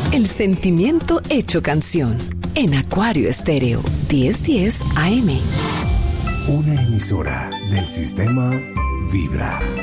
El sentimiento hecho canción. En Acuario Estéreo, 1010 AM. Una emisora del sistema Vibra.